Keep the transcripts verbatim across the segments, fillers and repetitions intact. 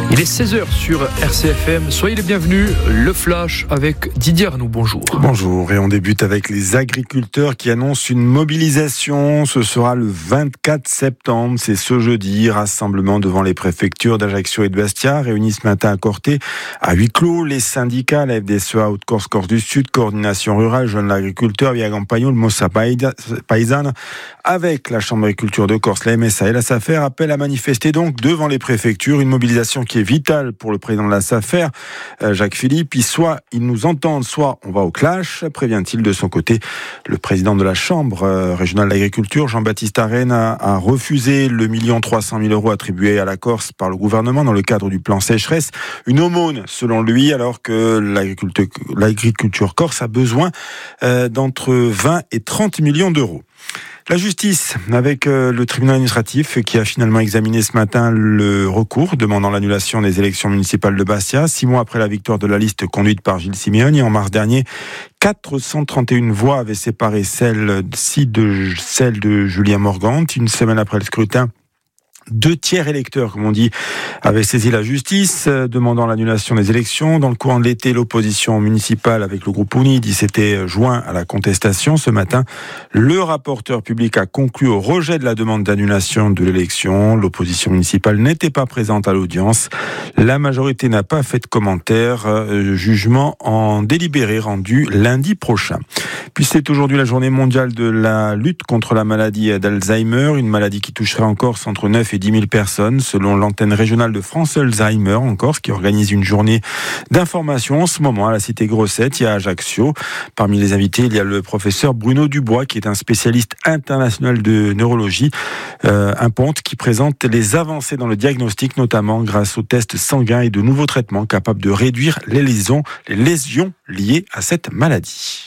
Il est seize heures sur R C F M. Soyez les bienvenus. Le Flash avec Didier Arnoux. Bonjour. Bonjour. Et on débute avec les agriculteurs qui annoncent une mobilisation. Ce sera le vingt-quatre septembre. C'est ce jeudi. Rassemblement devant les préfectures d'Ajaccio et de Bastia. Réunis ce matin à Corté. À huis clos, les syndicats, la F D S E A Haute-Corse, Corse du Sud, Coordination Rurale, Jeunes Agriculteurs, Via Campagnol, Mossa Paysanne, avec la Chambre d'Agriculture de Corse, la M S A et la SAFER, appellent à manifester donc devant les préfectures. Une mobilisation qui est vitale pour le président de la SAFER, Jacques Philippe. Soit ils nous entendent, soit on va au clash, prévient-il. De son côté, le président de la Chambre régionale d'agriculture, Jean-Baptiste Arène, a, a refusé le million trois cent mille euros attribué à la Corse par le gouvernement dans le cadre du plan sécheresse. Une aumône, selon lui, alors que l'agriculture, l'agriculture corse a besoin euh, d'entre vingt et trente millions d'euros. La justice, avec le tribunal administratif qui a finalement examiné ce matin le recours demandant l'annulation des élections municipales de Bastia, six mois après la victoire de la liste conduite par Gilles Simeoni. En mars dernier, quatre cent trente et une voix avaient séparé celle-ci de celle de Julien Morgante. Une semaine après le scrutin, deux tiers électeurs, comme on dit, avaient saisi la justice, euh, demandant l'annulation des élections. Dans le courant de l'été, l'opposition municipale avec le groupe Unidi s'était joint à la contestation. Ce matin, le rapporteur public a conclu au rejet de la demande d'annulation de l'élection. L'opposition municipale n'était pas présente à l'audience. La majorité n'a pas fait de commentaire. Euh, jugement en délibéré rendu lundi prochain. Puis c'est aujourd'hui la journée mondiale de la lutte contre la maladie d'Alzheimer, une maladie qui toucherait en Corse entre neuf et dix mille personnes, selon l'antenne régionale de France Alzheimer en Corse, qui organise une journée d'information en ce moment à la cité Grossette, il y a Ajaccio. Parmi les invités, il y a le professeur Bruno Dubois, qui est un spécialiste international de neurologie, euh, un ponte qui présente les avancées dans le diagnostic, notamment grâce aux tests sanguins et de nouveaux traitements capables de réduire les lésions, les lésions liées à cette maladie.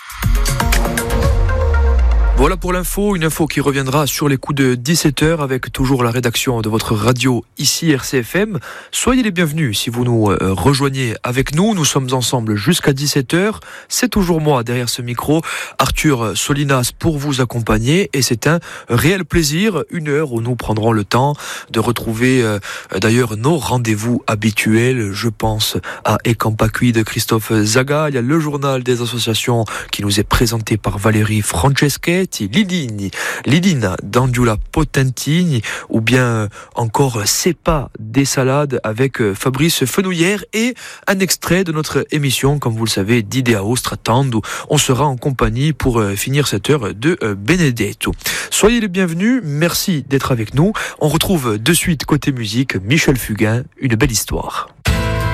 Voilà pour l'info, une info qui reviendra sur les coups de dix-sept heures avec toujours la rédaction de votre radio ici R C F M. Soyez les bienvenus si vous nous euh, rejoignez avec nous. Nous sommes ensemble jusqu'à dix-sept heures. C'est toujours moi derrière ce micro, Arthur Solinas, pour vous accompagner. Et c'est un réel plaisir, une heure où nous prendrons le temps de retrouver euh, d'ailleurs nos rendez-vous habituels. Je pense à Ecampacui de Christophe Zaga. Il y a le journal des associations qui nous est présenté par Valérie Franceschetti. Lidini, Lidina d'Angiula Potentini, ou bien encore Cepa des salades avec Fabrice Fenouillère, et un extrait de notre émission, comme vous le savez, d'Ideo Stratando. On sera en compagnie pour finir cette heure de Benedetto. Soyez les bienvenus, merci d'être avec nous. On retrouve de suite côté musique Michel Fugain, une belle histoire.